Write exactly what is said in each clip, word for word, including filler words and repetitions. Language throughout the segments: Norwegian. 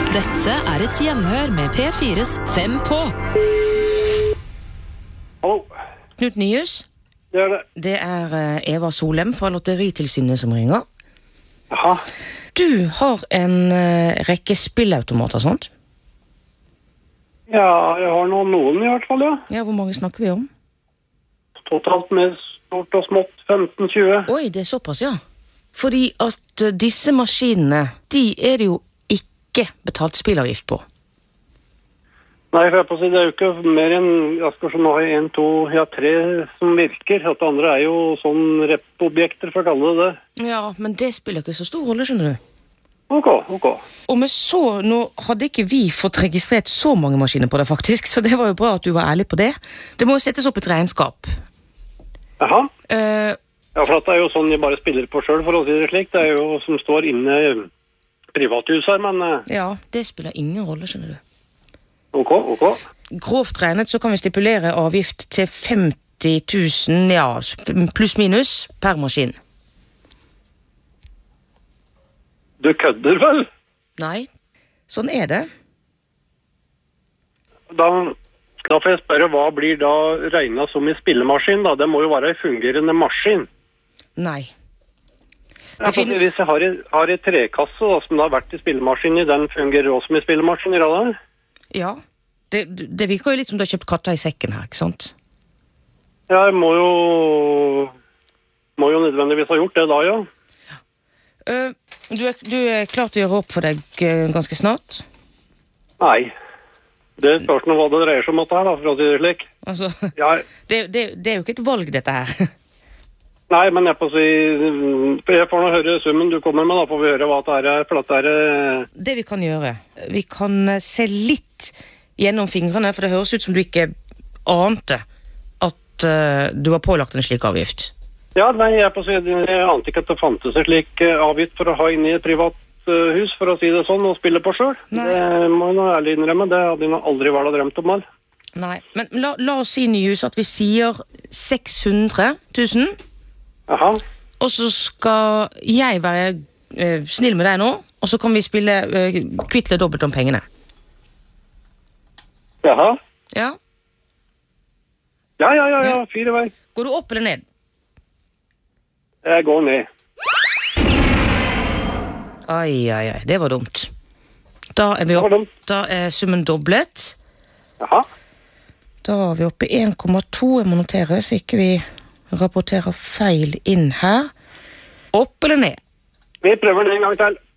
Dette er et gjenhør med P fires Fem på. Hallo. Knut Nyhus? Det er det. Det er uh, Eva Solem fra Lotteritilsynet som ringer. Jaha. Du har en uh, rekke spillautomater, sånt? Ja, jeg har nå noen i hvert fall, ja. Ja, hvor mange snakker vi om? Totalt med stort og smått femten tjue. Oi, det er såpass, ja. Fordi at uh, disse maskinene, de er det jo ikke betalt spillavgift på. Nei, for jeg på å si, det er jo ikke mer enn, jeg skal se, nå har jeg en, to, ja, tre som virker. At det andre er jo sånn rep-objekter, for å kalle det det. Ja, men det spiller ikke så stor rolle, skjønner du. Ok, ok. Og med så, nå hadde ikke vi fått registrert så mange maskiner på det faktisk, så det var jo bra at du var ærlig på det. Det må jo settes opp et regnskap. Jaha. Uh, Ja, for det er jo sånn jeg bare spiller på selv, for å si det slik. Det er jo som står inne i privathus her, men... Ja, det spiller ingen rolle, skjønner du. Ok, ok. Grovt regnet så kan vi stipulere avgift til femti tusen, ja, pluss minus per maskin. Du kødder vel? Nei, sånn er det. Da, da får jeg spørre, hva blir da regnet som i spillemaskin da? Det må jo være en fungerende maskin. Nei. Ja, finnes... Hvis jeg har en, har en trekasse da, som da har vært i spillemaskin, den fungerer også som i spillemaskin i radar? Ja, det, det virker jo litt som du har kjøpt katta i sekken her, ikke sant? Ja, jeg må jo, må jo nødvendigvis ha gjort det da, ja. Uh, du, er, du er klar til å gjøre opp for deg uh, ganske snart? Nei. Det spørs nå hva det dreier seg om dette her da, for å si det slik. Altså, ja. det, det, det er jo ikke et valg dette her. Nei, men jeg får si, jeg får nå høre summen du kommer med, da får vi høre hva det er, for det er... Det vi kan gjøre, vi kan se litt gjennom fingrene, for det høres ut som du ikke ante at uh, du har pålagt en slik avgift. Ja, nei, jeg får si, jeg ante ikke at det fantes en slik avgift for å ha inn i et privat uh, hus, for å si det sånn, og spille på selv. Nei. Det må jeg nå ærlig innrømme, det hadde jeg nå aldri vært drømt om all. Nei, men la, la oss si Nyhus at vi sier seks hundre tusen. Aha. Og så skal jeg være uh, snill med deg nå, og så kan vi spille uh, kvitt eller dobbelt om pengene. Jaha. Ja. Ja, ja, ja, ja, fire vei. Går du opp eller ned? Jeg går ned. Ai, ai, ai, det var dumt. Da er vi opp, da er summen doblet. Jaha. Da er vi oppe i en komma to, jeg må notere, så ikke vi rapporterer feil inn her. Opp eller ned? Vi prøver den en gang til.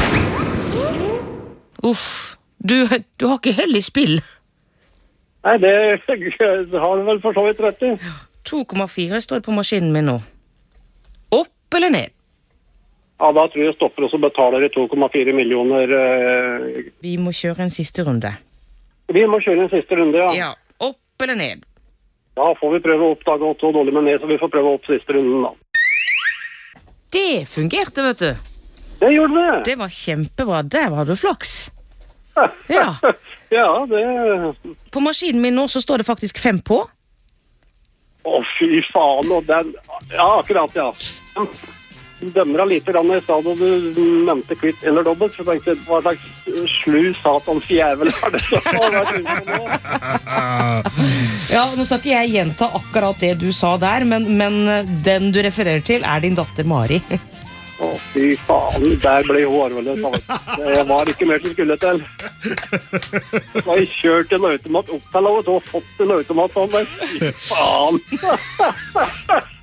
Uff, du, du har ikke hell i spill. Nei, det har du vel for så vidt rett i. to komma fire står det på maskinen min nå. Opp eller ned? Ja, da tror jeg stopper, og så betaler de to komma fire millioner. Uh... Vi må kjøre en siste runde. Vi må kjøre en siste runde, ja. Ja, opp eller ned? Da får vi prøve opp, da gått så dårlig med ned, så vi får prøve opp siste runden da. Det fungerte, vet du. Det gjorde det. Det var kjempebra, der var du flaks. Ja. Ja, det... På maskinen min nå så står det faktisk fem på. Å, fy faen, og den... Ja, akkurat, ja. Du dømmer deg litt i stedet, og du nevnte kvitt eller dobbelt, så jeg tenkte, hva slags slu satans jævel er det som har vært ute på nå? Ja, nå skal ikke jeg gjenta akkurat det du sa der, men, men den du refererer til er din datter Mari. Å, fy faen, der ble hun arveløs. Det var ikke mer som skulle til. Så har jeg kjørt en automat opp til henne, og fått en automat, og bare, fy faen.